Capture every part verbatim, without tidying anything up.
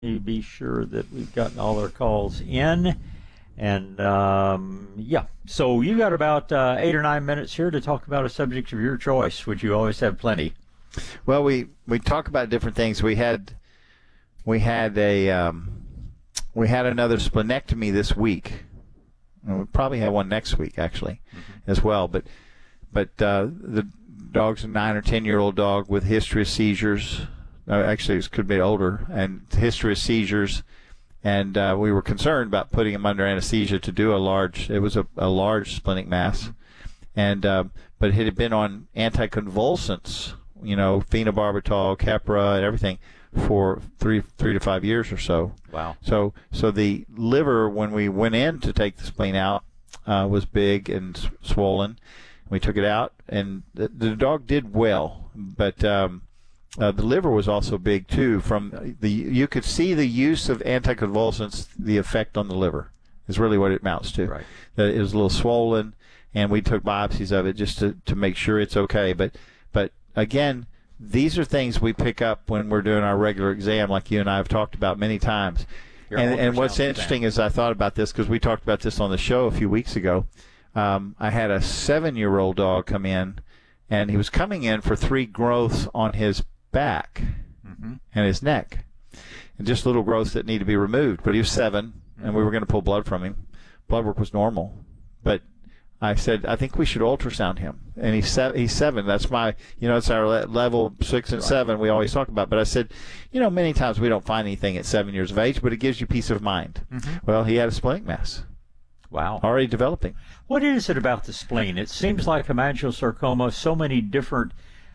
me be sure that we've gotten all our calls in. And, um, yeah, so you got about uh, eight or nine minutes here to talk about a subject of your choice, which you always have plenty. Well, we, we talk about different things. We had we had a um, we had another splenectomy this week. And we'll probably have one next week, actually, mm-hmm. as well. But but uh, the dog's a nine or ten year old dog with history of seizures. Uh, actually, it could be older, and history of seizures. And uh, we were concerned about putting him under anesthesia to do a large. It was a, a large splenic mass, and uh, but it had been on anticonvulsants, you know, phenobarbital, Keppra, and everything for three three to five years or so. Wow. So so the liver, when we went in to take the spleen out, uh, was big and s- swollen. We took it out, and the, the dog did well, but. Um, Uh, the liver was also big too. From the, you could see the use of anticonvulsants, the effect on the liver is really what it amounts to. Right. That it was a little swollen, and we took biopsies of it just to, to make sure it's okay. But but again, these are things we pick up when we're doing our regular exam, like you and I have talked about many times. Your And, and what's ultrasound interesting exam. is I thought about this because we talked about this on the show a few weeks ago. Um, I had a seven-year-old dog come in, and he was coming in for three growths on his back mm-hmm. and his neck, and just little growths that need to be removed. But he was seven, mm-hmm. and we were going to pull blood from him. Blood work was normal, but I said, I think we should ultrasound him. And he's seven. He's seven. That's my, you know, it's our le- level six and seven we always talk about. But I said, you know, many times we don't find anything at seven years of age, but it gives you peace of mind. Mm-hmm. Well, he had a splenic mass. Wow. Already developing. What is it about the spleen? It seems like hemangiosarcoma, so many different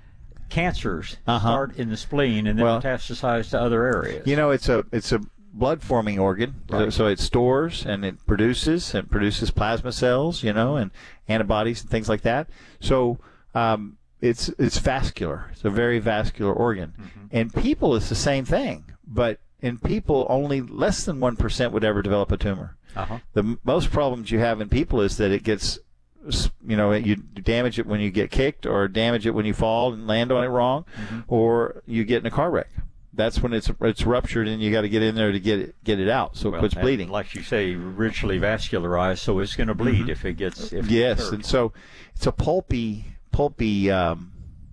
cancers uh-huh. start in the spleen and then well, metastasize to other areas. You know, it's a it's a blood forming organ, right. so, so it stores and it produces and produces plasma cells, you know, and antibodies and things like that. So um, it's it's vascular. It's a very vascular organ. Mm-hmm. In people, it's the same thing, but in people, only less than one percent would ever develop a tumor. Uh-huh. The m- most problems you have in people is that it gets, you know, you damage it when you get kicked, or damage it when you fall and land on it wrong, mm-hmm. or you get in a car wreck. That's when it's it's ruptured, and you got to get in there to get it get it out, so well, it quits bleeding. Like you say, richly vascularized, so it's going to bleed mm-hmm. if it gets. If yes, it's and so it's a pulpy pulpy um,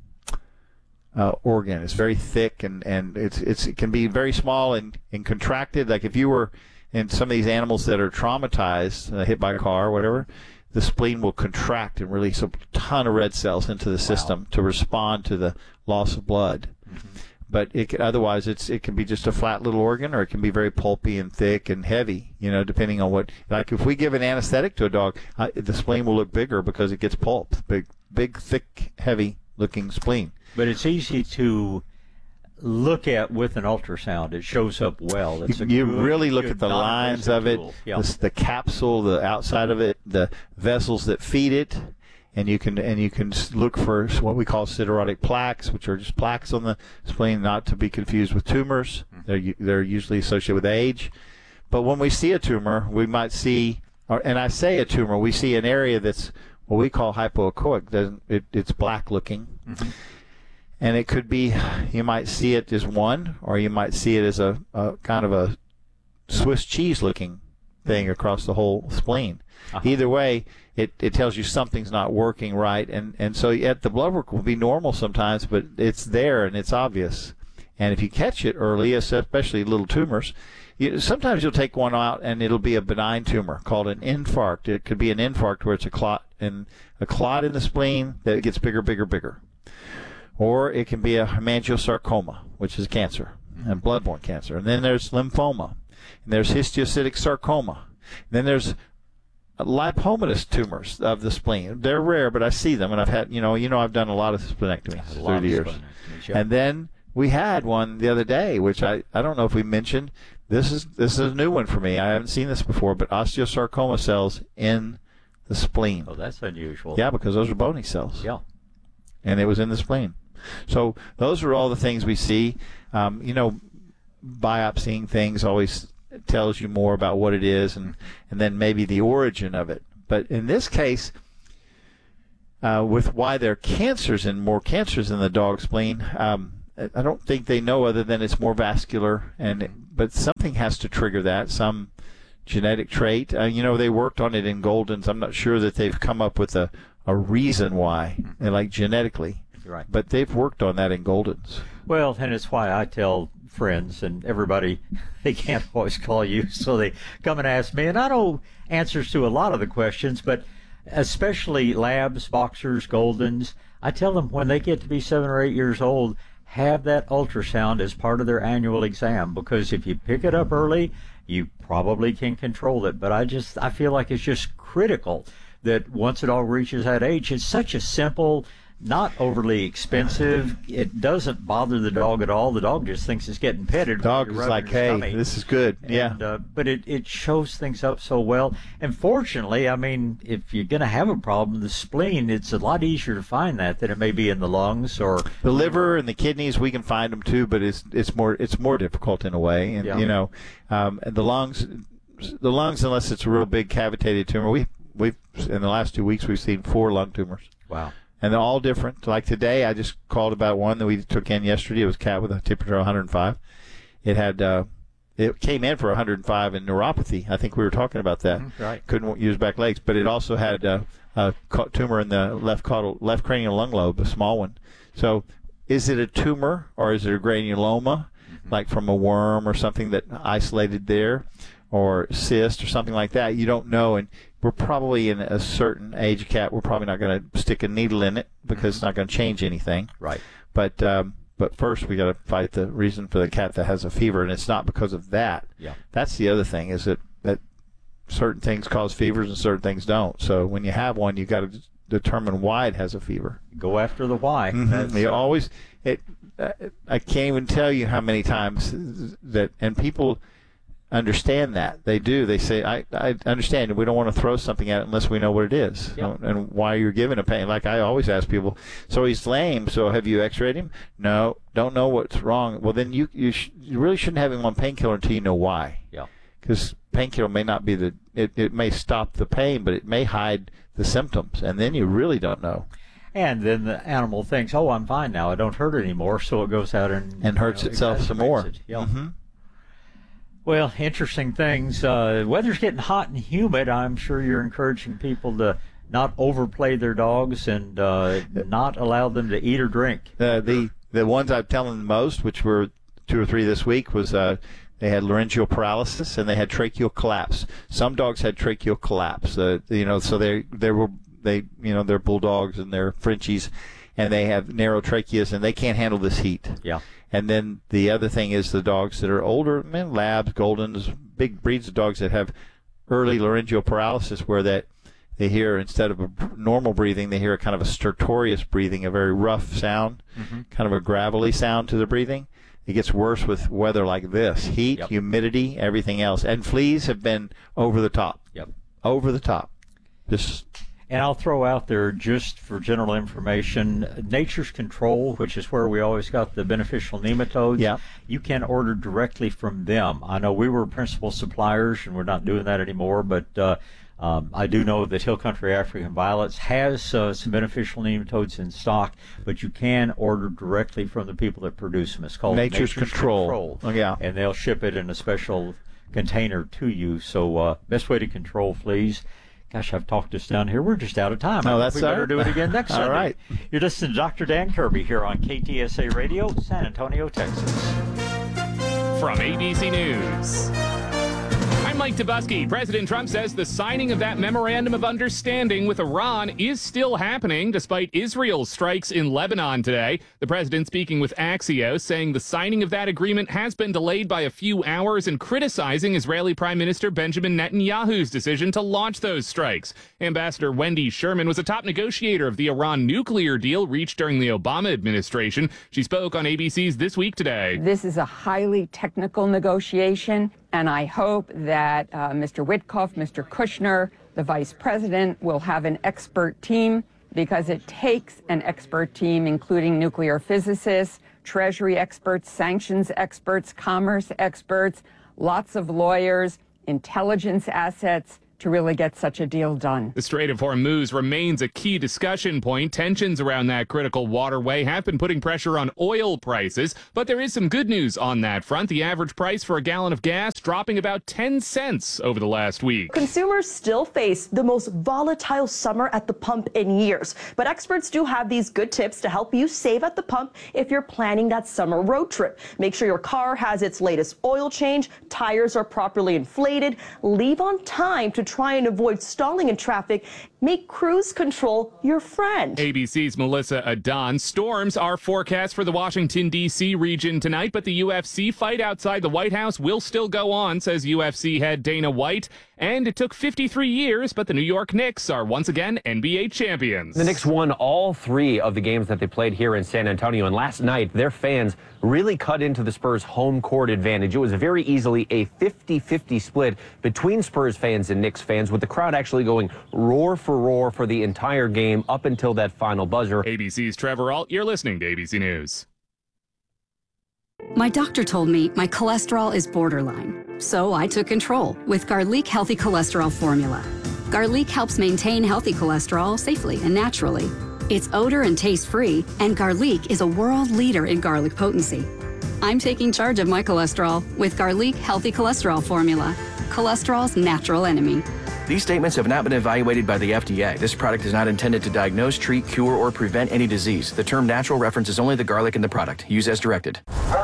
uh, organ. It's very thick, and and it's it's it can be very small and and contracted. Like if you were in some of these animals that are traumatized, uh, hit by a car or whatever, the spleen will contract and release a ton of red cells into the system wow. to respond to the loss of blood. Mm-hmm. But it can, otherwise, it's it can be just a flat little organ, or it can be very pulpy and thick and heavy. You know, depending on what. Like if we give an anesthetic to a dog, uh, the spleen will look bigger because it gets pulp. Big, big, thick, heavy-looking spleen. But it's easy to look at with an ultrasound. It shows up well. It's you a you good, really look good at the lines of it, yeah. the, the capsule, the outside of it, the vessels that feed it, and you can and you can look for what we call siderotic plaques, which are just plaques on the spleen, not to be confused with tumors. Mm-hmm. They're they're usually associated with age. But when we see a tumor, we might see, or, and I say a tumor, we see an area that's what we call hypoechoic. Doesn't it, it's black looking. Mm-hmm. And it could be, you might see it as one, or you might see it as a, a kind of a Swiss cheese looking thing across the whole spleen. Uh-huh. Either way, it, it tells you something's not working right. And, and so yet the blood work will be normal sometimes, but it's there and it's obvious. And if you catch it early, especially little tumors, you, sometimes you'll take one out and it'll be a benign tumor called an infarct. It could be an infarct where it's a clot, and a clot in the spleen that gets bigger, bigger, bigger. Or it can be a hemangiosarcoma, which is cancer, and bloodborne cancer. And then there's lymphoma, and there's histiocytic sarcoma. And then there's lipomatous tumors of the spleen. They're rare, but I see them, and I've had, you know, you know, I've done a lot of splenectomies through the years. Yeah. And then we had one the other day, which I, I don't know if we mentioned. This is this is a new one for me. I haven't seen this before, but osteosarcoma cells in the spleen. Oh, that's unusual. Yeah, because those are bony cells. Yeah. And it was in the spleen. So those are all the things we see. Um, you know, biopsying things always tells you more about what it is, and, and then maybe the origin of it. But in this case, uh, with why there are cancers and more cancers in the dog spleen, um, I don't think they know other than it's more vascular, and but something has to trigger that, some genetic trait. Uh, you know, they worked on it in Goldens. I'm not sure that they've come up with a, a reason why, like genetically. Right. But they've worked on that in Goldens. Well, and it's why I tell friends and everybody they can't always call you, so they come and ask me. And I know answers to a lot of the questions, but especially labs, boxers, Goldens, I tell them when they get to be seven or eight years old, have that ultrasound as part of their annual exam, because if you pick it up early, you probably can control it. But I just, I feel like it's just critical that once it all reaches that age, it's such a simple, not overly expensive. It doesn't bother the dog at all. The dog just thinks it's getting petted. Dog is like, hey, tummy. This is good. Yeah. And, uh, but it, it shows things up so well. And fortunately, I mean, if you're going to have a problem, the spleen, it's a lot easier to find that than it may be in the lungs or the liver and the kidneys. We can find them too, but it's it's more it's more difficult in a way. And yeah. you know, um, and the lungs, the lungs, unless it's a real big cavitated tumor, we we've in the last two weeks we've seen four lung tumors. Wow. And they're all different. Like today, I just called about one that we took in yesterday. It was a cat with a temperature of one hundred five. It had, uh, it came in for one hundred five in neuropathy. I think we were talking about that. Mm-hmm, right. Couldn't use back legs, but it also had uh, a tumor in the left caudal, left cranial lung lobe, a small one. So, is it a tumor or is it a granuloma, mm-hmm. like from a worm or something that isolated there, or cyst or something like that? You don't know. And we're probably in a certain age cat, we're probably not going to stick a needle in it because it's not going to change anything. Right. But um, but first we got to fight the reason for the cat that has a fever, and it's not because of that. Yeah. That's the other thing, is that, that certain things cause fevers and certain things don't. So when you have one, you got to d- determine why it has a fever. Go after the why. Mm-hmm. You uh, always it. Uh, I can't even tell you how many times that, and people understand that. They do. They say, I, I understand. We don't want to throw something at it unless we know what it is. Yep. And why you're giving a pain. Like I always ask people, so he's lame, so have you x-rayed him? No, don't know what's wrong. Well, then you you, sh- you really shouldn't have him on painkiller until you know why. Yeah. Because painkiller may not be the, it, it may stop the pain, but it may hide the symptoms, and then you really don't know. And then the animal thinks, oh, I'm fine now. I don't hurt anymore, so it goes out and... And hurts you know, itself some more. It. Yeah. Mm-hmm. Well, interesting things. Uh, weather's getting hot and humid. I'm sure you're encouraging people to not overplay their dogs and uh, not allow them to eat or drink. Uh, the the ones I'm telling the most, which were two or three this week, was uh, they had laryngeal paralysis and they had tracheal collapse. Some dogs had tracheal collapse. Uh, you know, so they they were they you know they're bulldogs and they're Frenchies, and they have narrow tracheas and they can't handle this heat. Yeah. And then the other thing is the dogs that are older, man, labs, Goldens, big breeds of dogs that have early laryngeal paralysis, where that they hear, instead of a normal breathing, they hear a kind of a stertorous breathing, a very rough sound, mm-hmm. kind of a gravelly sound to the breathing. It gets worse with weather like this. Heat, yep. humidity, everything else. And fleas have been over the top. Yep. Over the top. Just... And I'll throw out there, just for general information, Nature's Control, which is where we always got the beneficial nematodes, yeah. you can order directly from them. I know we were principal suppliers, and we're not doing that anymore, but uh, um, I do know that Hill Country African Violets has uh, some beneficial nematodes in stock, but you can order directly from the people that produce them. It's called Nature's, Nature's Control. Control. Oh, yeah. And they'll ship it in a special container to you. So uh, best way to control fleas. Gosh, I've talked us down here. We're just out of time. No, I that's think we better right. do it again next all Sunday. Right. You're listening to Doctor Dan Kirby here on K T S A Radio, San Antonio, Texas. From A B C News, I'm Mike Tobusky. President Trump says the signing of that memorandum of understanding with Iran is still happening despite Israel's strikes in Lebanon today. The president speaking with Axios, saying the signing of that agreement has been delayed by a few hours and criticizing Israeli Prime Minister Benjamin Netanyahu's decision to launch those strikes. Ambassador Wendy Sherman was a top negotiator of the Iran nuclear deal reached during the Obama administration. She spoke on A B C's This Week Today. This is a highly technical negotiation, and I hope that uh, Mister Witkoff, Mister Kushner, the vice president, will have an expert team, because it takes an expert team, including nuclear physicists, Treasury experts, sanctions experts, commerce experts, lots of lawyers, intelligence assets, to really get such a deal done. The Strait of Hormuz remains a key discussion point. Tensions around that critical waterway have been putting pressure on oil prices, but there is some good news on that front. The average price for a gallon of gas dropping about ten cents over the last week. Consumers still face the most volatile summer at the pump in years, but experts do have these good tips to help you save at the pump if you're planning that summer road trip. Make sure your car has its latest oil change, tires are properly inflated, leave on time to try and avoid stalling in traffic. Make cruise control your friend. A B C's Melissa Adon. Storms are forecast for the Washington, D C region tonight, but the U F C fight outside the White House will still go on, says U F C head Dana White. And it took fifty-three years, but the New York Knicks are once again N B A champions. The Knicks won all three of the games that they played here in San Antonio, and last night their fans really cut into the Spurs' home court advantage. It was very easily a fifty-fifty split between Spurs fans and Knicks fans, with the crowd actually going roar for roar for the entire game up until that final buzzer. A B C's Trevor Ault, you're listening to A B C News. My doctor told me my cholesterol is borderline, so I took control with Garlic Healthy Cholesterol Formula. Garlic helps maintain healthy cholesterol safely and naturally. It's odor and taste-free, and Garlic is a world leader in garlic potency. I'm taking charge of my cholesterol with Garlic Healthy Cholesterol Formula, cholesterol's natural enemy. These statements have not been evaluated by the F D A. This product is not intended to diagnose, treat, cure, or prevent any disease. The term natural references only the garlic in the product. Use as directed.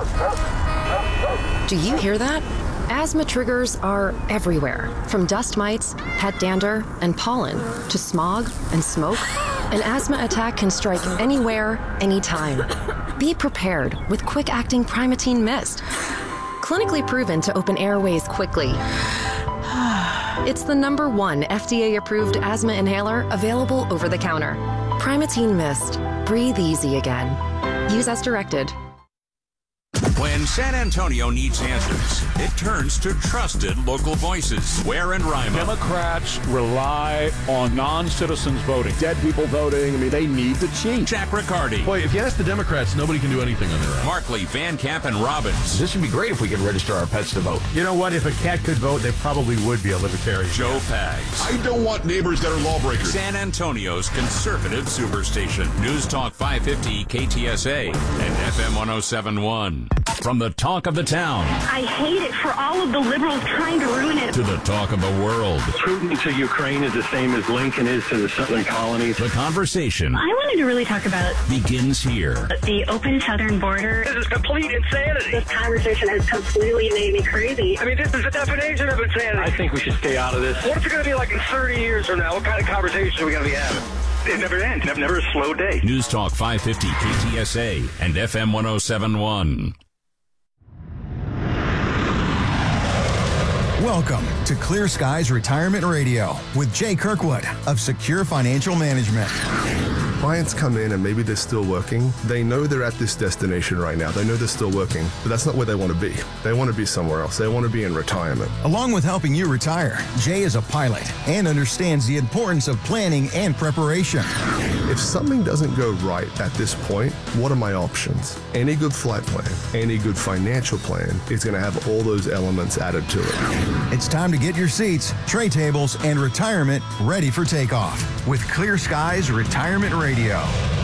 Do you hear that? Asthma triggers are everywhere, from dust mites, pet dander, and pollen, to smog and smoke. An asthma attack can strike anywhere, anytime. Be prepared with quick-acting Primatene Mist. Clinically proven to open airways quickly. It's the number one F D A-approved asthma inhaler available over the counter. Primatene Mist. Breathe easy again. Use as directed. When San Antonio needs answers, it turns to trusted local voices. Ware and Rima. Democrats rely on non-citizens voting. Dead people voting. I mean, they need to cheat. Jack Riccardi. Boy, if you ask the Democrats, nobody can do anything on their own. Markley, Van Camp, and Robbins. This would be great if we could register our pets to vote. You know what? If a cat could vote, they probably would be a libertarian. Joe Pags. I don't want neighbors that are lawbreakers. San Antonio's conservative superstation. News Talk five fifty K T S A and F M one oh seven point one. From the talk of the town. I hate it for all of the liberals trying to ruin it. To the talk of the world. Putin to Ukraine is the same as Lincoln is to the southern colonies. The conversation. I wanted to really talk about begins here. The open southern border. This is complete insanity. This conversation has completely made me crazy. I mean, this is the definition of insanity. I think we should stay out of this. What's it going to be like in thirty years from now? What kind of conversation are we going to be having? It never ends. Never, never a slow day. News Talk five fifty K T S A and F M one oh seven point one. Welcome to Clear Skies Retirement Radio with Jay Kirkwood of Secure Financial Management. Clients come in and maybe they're still working. They know they're at this destination right now. They know they're still working, but that's not where they want to be. They want to be somewhere else. They want to be in retirement. Along with helping you retire, Jay is a pilot and understands the importance of planning and preparation. If something doesn't go right at this point, what are my options? Any good flight plan, any good financial plan is going to have all those elements added to it. It's time to get your seats, tray tables, and retirement ready for takeoff with Clear Skies Retirement Radio.